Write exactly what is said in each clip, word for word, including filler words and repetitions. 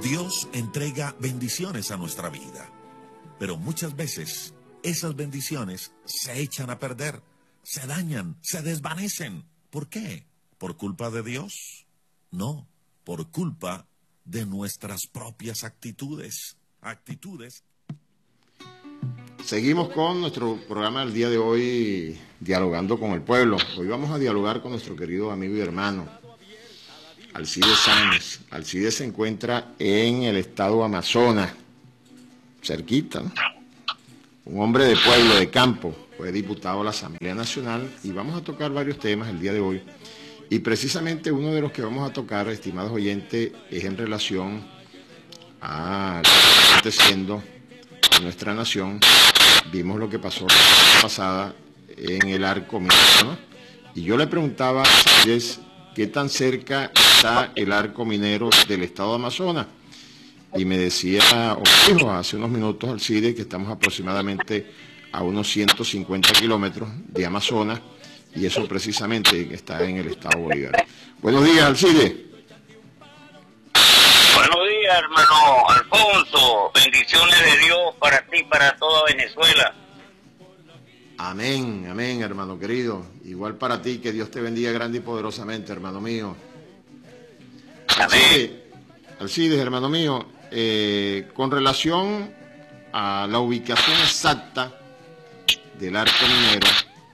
Dios entrega bendiciones a nuestra vida, pero muchas veces esas bendiciones se echan a perder, se dañan, se desvanecen. ¿Por qué? ¿Por culpa de Dios? No, por culpa de nuestras propias actitudes. Actitudes. Seguimos con nuestro programa del día de hoy, Dialogando con el Pueblo. Hoy vamos a dialogar con nuestro querido amigo y hermano, Alcides Sáenz. Alcides se encuentra en el estado Amazonas, cerquita, ¿no? Un hombre de pueblo, de campo, fue diputado a la Asamblea Nacional y vamos a tocar varios temas el día de hoy. Y precisamente uno de los que vamos a tocar, estimados oyentes, es en relación a lo que está aconteciendo en nuestra nación. Vimos lo que pasó la semana pasada en el arco minero, ¿no? Y yo le preguntaba a Alcides qué tan cerca está el arco minero del estado de Amazonas. Y me decía, o dijo hace unos minutos Alcides, que estamos aproximadamente a unos ciento cincuenta kilómetros de Amazonas, y eso precisamente está en el estado Bolívar. Buenos días, Alcides. Buenos días, hermano Alfonso. Bendiciones de Dios para ti y para toda Venezuela. Amén, amén, hermano querido. Igual para ti, que Dios te bendiga grande y poderosamente, hermano mío. Alcides, Alcides, hermano mío, eh, con relación a la ubicación exacta del arco minero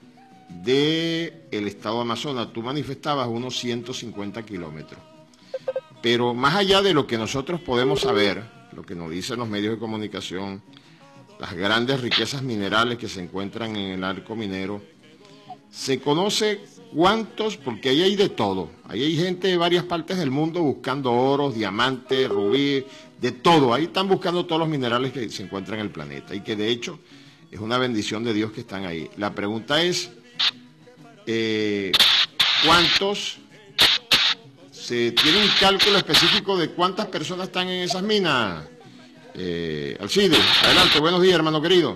del estado de Amazonas, tú manifestabas unos ciento cincuenta kilómetros. Pero más allá de lo que nosotros podemos saber, lo que nos dicen los medios de comunicación, las grandes riquezas minerales que se encuentran en el arco minero, se conoce cuántos, porque ahí hay de todo. Ahí hay gente de varias partes del mundo buscando oros, diamantes, rubíes, de todo. Ahí están buscando todos los minerales que se encuentran en el planeta y que de hecho es una bendición de Dios que están ahí. La pregunta es, eh, ¿cuántos? ¿Se tiene un cálculo específico de cuántas personas están en esas minas? Eh, Alcides, adelante, buenos días, hermano querido.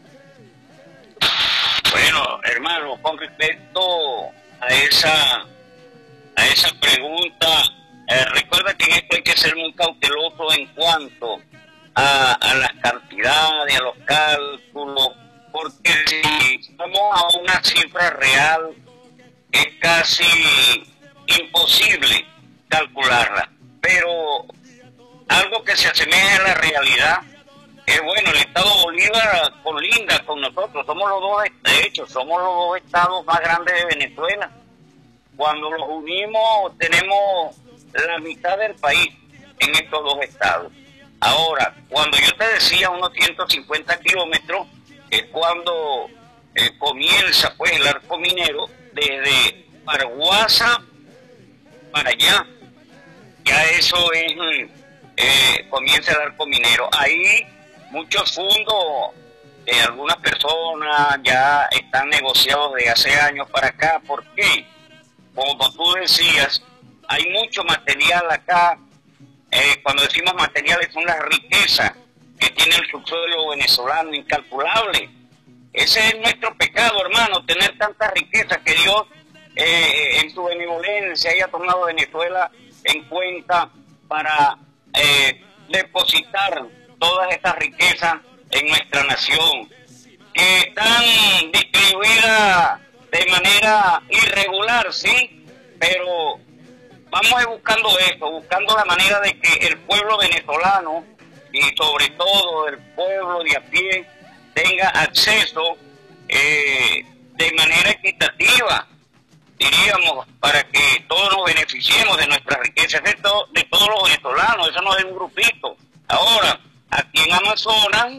Bueno, hermano, con respecto a esa a esa pregunta, eh, recuerda que en esto hay que ser muy cauteloso en cuanto a, a las cantidades, a los cálculos, porque si vamos a una cifra real, es casi imposible calcularla, pero algo que se asemeja a la realidad es, bueno, el estado Bolívar colinda con nosotros, somos los dos, de hecho, somos los dos estados más grandes de Venezuela. Cuando los unimos tenemos la mitad del país en estos dos estados. Ahora, cuando yo te decía unos ciento cincuenta kilómetros, es cuando eh, comienza pues el arco minero desde Paraguasa para allá. Ya eso es, eh, comienza el arco minero. Ahí muchos fondos de algunas personas ya están negociados de hace años para acá. ¿Por qué? Como tú decías, hay mucho material acá. Eh, cuando decimos materiales son las riquezas que tiene el subsuelo venezolano, incalculable. Ese es nuestro pecado, hermano, tener tantas riquezas que Dios eh, en su benevolencia haya tomado Venezuela en cuenta para eh, depositar todas estas riquezas en nuestra nación, que están distribuidas de manera irregular, sí, pero vamos buscando esto, buscando la manera de que el pueblo venezolano y sobre todo el pueblo de a pie tenga acceso eh, de manera equitativa, diríamos, para que todos nos beneficiemos de nuestras riquezas, de, to de todos los venezolanos, eso no es un grupito. Ahora, aquí en Amazonas,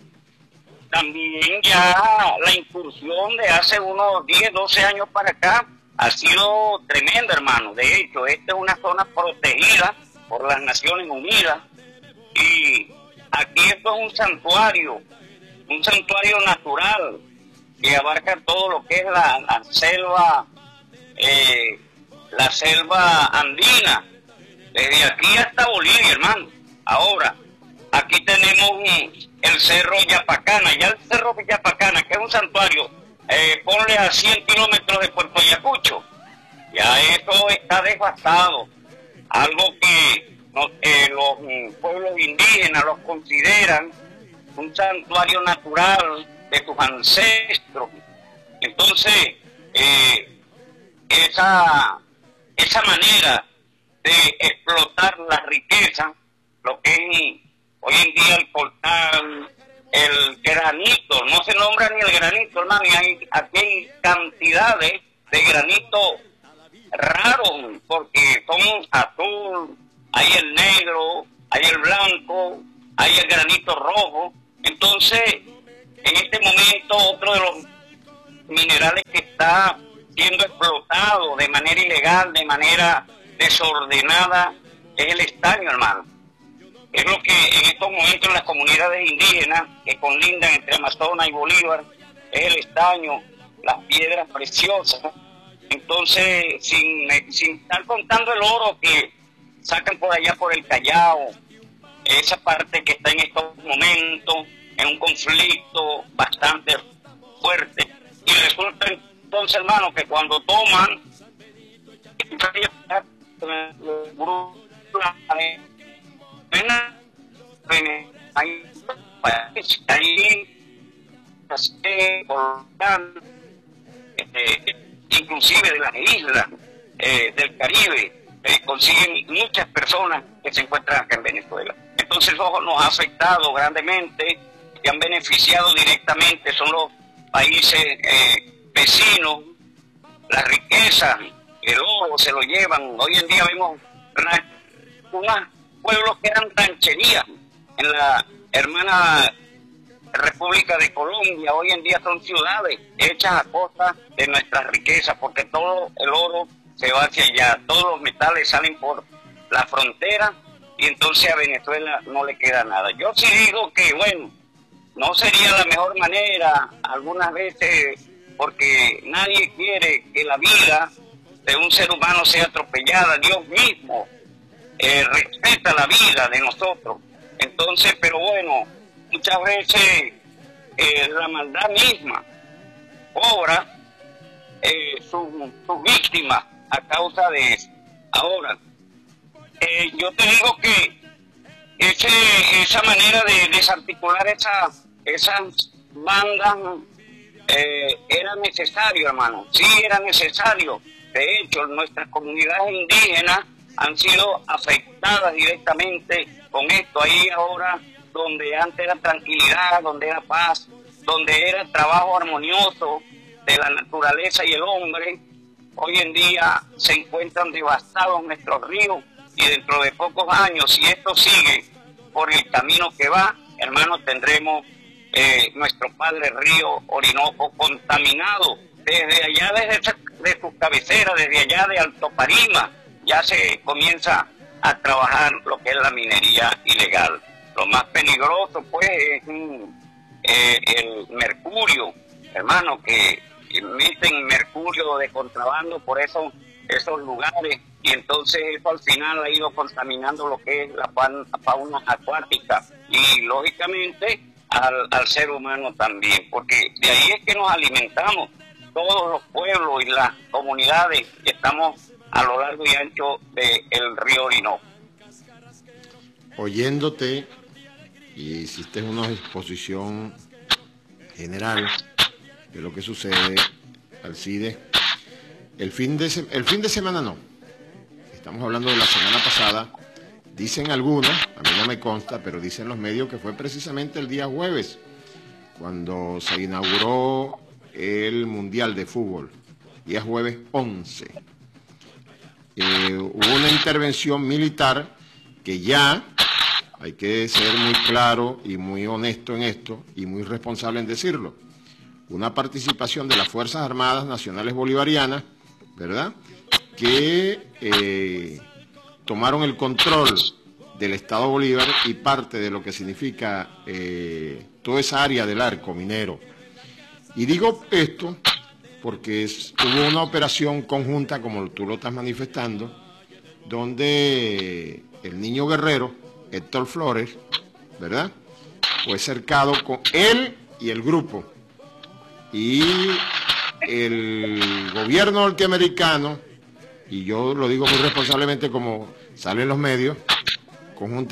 también ya la incursión de hace unos diez, doce años para acá ha sido tremenda, hermano. De hecho, esta es una zona protegida por las Naciones Unidas y aquí esto es un santuario, un santuario natural que abarca todo lo que es la, la selva, eh, la selva andina, desde aquí hasta Bolivia, hermano. Ahora, aquí tenemos el Cerro Yapacana, ya el Cerro Yapacana, que es un santuario, eh, ponle a cien kilómetros de Puerto Ayacucho, ya eso está devastado, algo que no, eh, los mm, pueblos indígenas los consideran un santuario natural de tus ancestros. Entonces, eh, esa, esa manera de explotar la riqueza, lo que es hoy en día el coltán, el granito, no se nombra ni el granito, hermano, y hay, aquí hay cantidades de granito raros, porque son azul, hay el negro, hay el blanco, hay el granito rojo. Entonces, en este momento, otro de los minerales que está siendo explotado de manera ilegal, de manera desordenada, es el estaño, hermano. Es lo que en estos momentos las comunidades indígenas que colindan entre Amazonas y Bolívar, es el estaño, las piedras preciosas. Entonces, sin, sin estar contando el oro que sacan por allá por el Callao, esa parte que está en estos momentos en un conflicto bastante fuerte, y resulta entonces, hermano, que cuando toman inclusive de las islas eh, del Caribe, eh, consiguen muchas personas que se encuentran acá en Venezuela. Entonces eso nos ha afectado grandemente, que han beneficiado directamente son los países eh, vecinos. La riqueza, el oro se lo llevan. Hoy en día vemos unos pueblos que eran rancherías en la hermana República de Colombia, hoy en día son ciudades hechas a costa de nuestras riquezas, porque todo el oro se va hacia allá, todos los metales salen por la frontera, y entonces a Venezuela no le queda nada. Yo sí digo que, bueno, no sería la mejor manera algunas veces, porque nadie quiere que la vida de un ser humano sea atropellada. Dios mismo eh, respeta la vida de nosotros. Entonces, pero bueno, muchas veces eh, la maldad misma cobra eh, sus su víctimas a causa de eso. Ahora, eh, yo te digo que ese, esa manera de desarticular esa, esas bandas eh, era necesario, hermano. Sí, era necesario. De hecho, nuestras comunidades indígenas han sido afectadas directamente con esto. Ahí ahora, donde antes era tranquilidad, donde era paz, donde era trabajo armonioso de la naturaleza y el hombre, hoy en día se encuentran devastados nuestros ríos, y dentro de pocos años, si esto sigue por el camino que va, hermanos, tendremos eh, nuestro padre río Orinoco contaminado desde allá, desde de sus cabeceras, desde allá de Alto Parima, ya se comienza a trabajar lo que es la minería ilegal. Lo más peligroso, pues, es eh, el mercurio, hermano, que emiten mercurio de contrabando por eso, esos lugares, y entonces eso al final ha ido contaminando lo que es la fauna acuática, y lógicamente al, al ser humano también, porque de ahí es que nos alimentamos todos los pueblos y las comunidades que estamos a lo largo y ancho del río Orinoco. Oyéndote, y hiciste una exposición general de lo que sucede, Alcides, el fin de, el fin de semana no, estamos hablando de la semana pasada, dicen algunos, a mí no me consta, pero dicen los medios que fue precisamente el día jueves, cuando se inauguró el Mundial de Fútbol, día jueves once. Eh, hubo una intervención militar que ya, hay que ser muy claro y muy honesto en esto, y muy responsable en decirlo, una participación de las Fuerzas Armadas Nacionales Bolivarianas, ¿verdad?, que eh, tomaron el control del Estado Bolívar y parte de lo que significa eh, toda esa área del arco minero. Y digo esto porque es, hubo una operación conjunta, como tú lo estás manifestando, donde el niño guerrero, Héctor Flores, ¿verdad?, fue cercado con él y el grupo. Y el gobierno norteamericano, y yo lo digo muy responsablemente como salen los medios, conjunta